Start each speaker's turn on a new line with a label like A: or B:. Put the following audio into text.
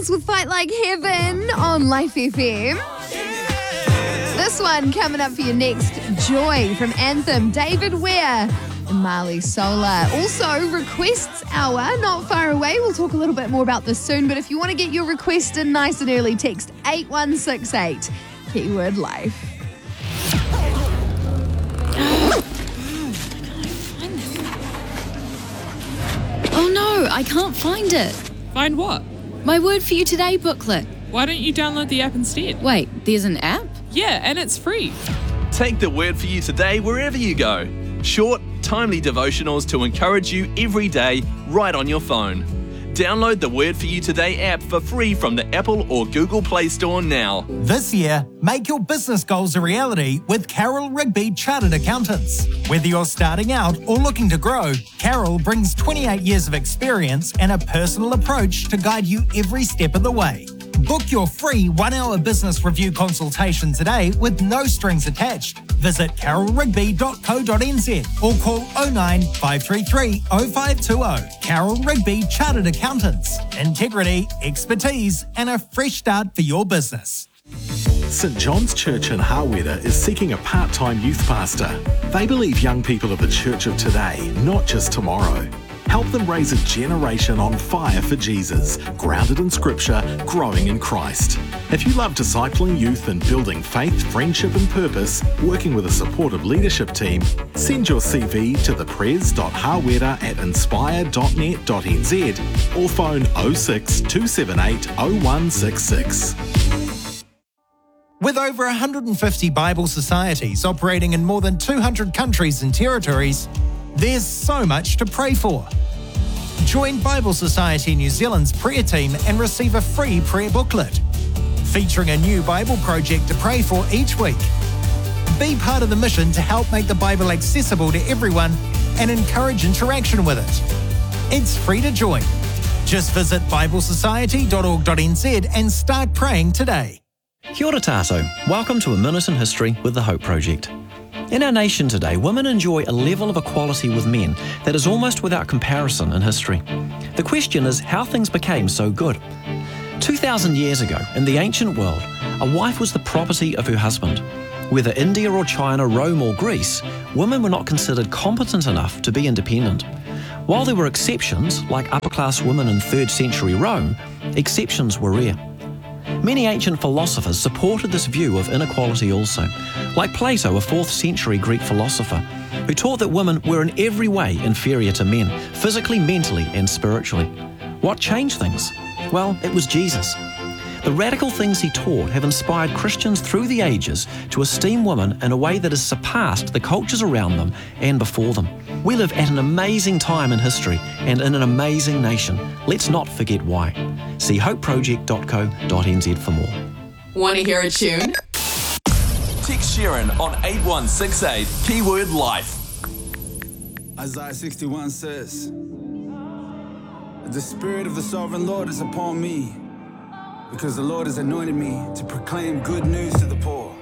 A: Six with Fight Like Heaven on Life FM. This one coming up for you next, Joy from Anthem, David Ware and Marley Solar. Also, Requests Hour, not far away. We'll talk a little bit more about this soon, but if you want to get your request in nice and early, text 8168, keyword life.
B: Oh no, I can't find it.
C: Find what?
B: My Word For You Today booklet.
C: Why don't you download the app instead?
B: Wait, there's an app?
C: Yeah, and it's free.
D: Take the Word For You Today wherever you go. Short, timely devotionals to encourage you every day right on your phone. Download the Word For You Today app for free from the Apple or Google Play Store now.
E: This year, make your business goals a reality with Carol Rigby Chartered Accountants. Whether you're starting out or looking to grow, Carol brings 28 years of experience and a personal approach to guide you every step of the way. Book your free 1-hour business review consultation today with no strings attached. Visit carolrigby.co.nz or call 09 533 0520. Carol Rigby Chartered Accountants. Integrity, expertise, and a fresh start for your business.
F: St John's Church in Harweda is seeking a part-time youth pastor. They believe young people are the church of today, not just tomorrow. Help them raise a generation on fire for Jesus, grounded in Scripture, growing in Christ. If you love discipling youth and building faith, friendship and purpose, working with a supportive leadership team, send your CV to thepres.harweda@inspire.net.nz or phone 06 278 0166.
E: With over 150 Bible societies operating in more than 200 countries and territories, there's so much to pray for. Join Bible Society New Zealand's prayer team and receive a free prayer booklet, featuring a new Bible project to pray for each week. Be part of the mission to help make the Bible accessible to everyone and encourage interaction with it. It's free to join. Just visit biblesociety.org.nz and start praying today.
G: Kia ora tātou. Welcome to A Minute in History with the Hope Project. In our nation today, women enjoy a level of equality with men that is almost without comparison in history. The question is how things became so good. 2,000 years ago, in the ancient world, a wife was the property of her husband. Whether India or China, Rome or Greece, women were not considered competent enough to be independent. While there were exceptions, like upper-class women in 3rd century Rome, exceptions were rare. Many ancient philosophers supported this view of inequality also, like Plato, a 4th century Greek philosopher, who taught that women were in every way inferior to men, physically, mentally and spiritually. What changed things? Well, it was Jesus. The radical things he taught have inspired Christians through the ages to esteem women in a way that has surpassed the cultures around them and before them. We live at an amazing time in history and in an amazing nation. Let's not forget why. See hopeproject.co.nz for more.
H: Want to hear a tune?
D: Text Sharon on 8168, keyword life.
I: Isaiah 61 says, "The Spirit of the Sovereign Lord is upon me, because the Lord has anointed me to proclaim good news to the poor.